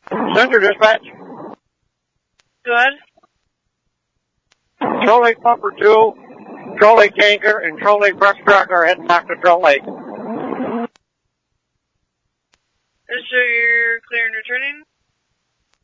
Center dispatch. Go ahead. Trolley Pumper 2, Trolley Tanker, and Trolley Brush Truck are heading back to Troll Lake. So you're clear and returning?